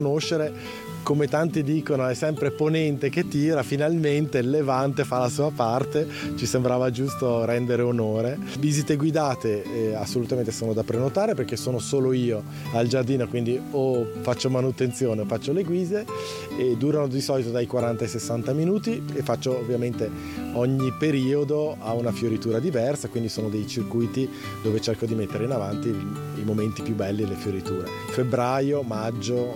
conoscere, come tanti dicono, è sempre Ponente che tira, finalmente il Levante fa la sua parte, ci sembrava giusto rendere onore. Visite guidate assolutamente sono da prenotare, perché sono solo io al giardino, quindi o faccio manutenzione o faccio le guide, e durano di solito dai 40 ai 60 minuti e faccio ovviamente ogni periodo ha una fioritura diversa, quindi sono dei circuiti dove cerco di mettere in avanti i momenti più belli e le fioriture. Febbraio, maggio,